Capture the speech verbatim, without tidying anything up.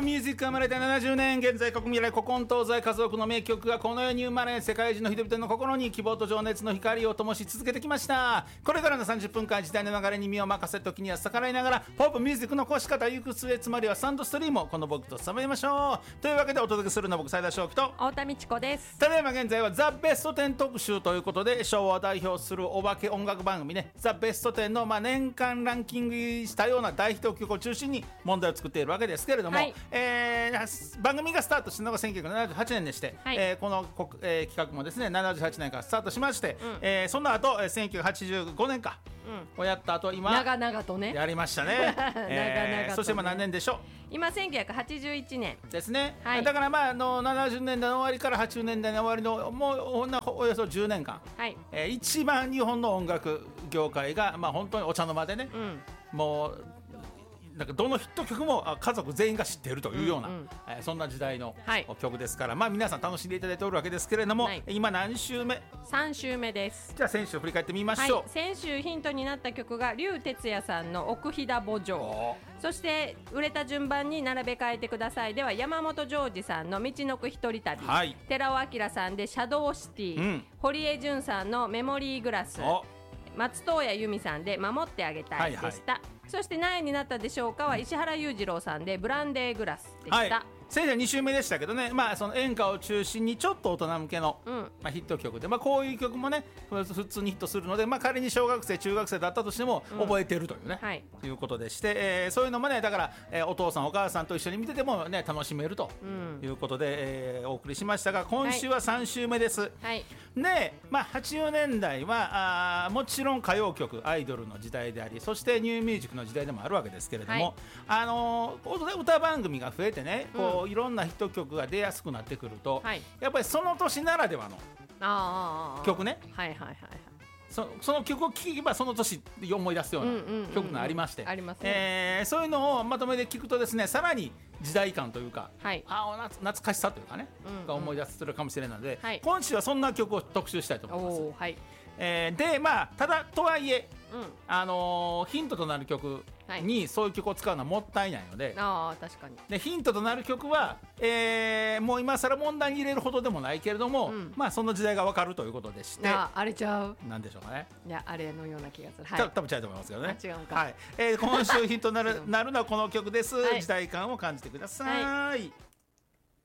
プミュージックが生まれてななじゅうねん、現在国未来古今東西数多くの名曲がこの世に生まれ、世界中の人々の心に希望と情熱の光を灯し続けてきました。これからのさんじゅっぷんかん時代の流れに身を任せ、時には逆らいながらポップミュージックのこし方行く末、つまりはサウンドストリームをこの僕とさめましょう。というわけでお届けするのは僕斉田翔樹と太田美智子です。 ただいま現在はザ・ベストテン特集ということで、昭和を代表するお化け音楽番組ね、ザ・ベストテンのまあ年間ランキングしたような大ヒット曲を中心に問題を作っているわけですけれども、はい、えー、番組がスタートしたのがせんきゅうひゃくななじゅうはちねんでして、はい、えー、この、えー、企画もですねななじゅうはちねんからスタートしまして、うん、えー、その後せんきゅうひゃくはちじゅうごねんか、うん、をやった後今長々とねやりましたね長々とね、そして今何年でしょう。 今せんきゅうひゃくはちじゅういちねんですね、 はい、 だからまああのななじゅうねんだいの終わりからはちじゅうねんだいの終わりのもうおよそじゅうねんかん、はい、えー、一番日本の音楽業界がまあ本当にお茶の間でね、うん、もうなんかどのヒット曲も家族全員が知っているというような、うんうん、えー、そんな時代の曲ですから、はい、まあ、皆さん楽しんでいただいておるわけですけれども、はい、今何週目？ さん週目です。 じゃあ先週振り返ってみましょう、 はい、先週ヒントになった曲が竜哲也さんの奥飛騨墓場、そして売れた順番に並べ替えてくださいでは山本譲二さんの道のく一人旅、はい、寺尾明さんでシャドウシティ、うん、堀江潤さんのメモリーグラス、松任谷由実さんで守ってあげたいでした、はいはい、そして何位になったでしょうかは石原裕次郎さんでブランデーグラスでした、はい、 先生に週目でしたけどね、まあ、その演歌を中心にちょっと大人向けの、うん、まあ、ヒット曲で、まあ、こういう曲もね普通にヒットするので、まあ、仮に小学生中学生だったとしても覚えてるというね、うん、はい、いうことでして、えー、そういうのもねだから、えー、お父さんお母さんと一緒に見てても、ね、楽しめるということで、うん、えー、お送りしましたが、今週はさん週目です、はい、で、まあ、はちじゅうねんだいはあもちろん歌謡曲アイドルの時代であり、そしてニューミュージックの時代でもあるわけですけれども、はい、あのー、歌番組が増えてね、こう、うん、いろんなヒット曲が出やすくなってくると、はい、やっぱりその年ならではの曲ね、はいはいはいはい、そ, その曲を聴けばその年思い出すような曲がありまして、そういうのをまとめて聴くとですね、さらに時代感というか、はい、あ懐かしさというかね、うんうん、が思い出するかもしれないので、はい、今週はそんな曲を特集したいと思います。はい、えー、でまあただとはいえ、うん、あのー、ヒントとなる曲にそういう曲を使うのはもったいないので、 あ確かにでヒントとなる曲は、えー、もう今更問題に入れるほどでもないけれども、うん、まあその時代が分かるということでして、 ああれちゃうなんでしょうかね、 いやあれのような気がする、 はい、多分違うと思いますけどね、 違うか、 はい、えー、今週ヒントになるなるのはこの曲です、はい、時代感を感じてください、はい。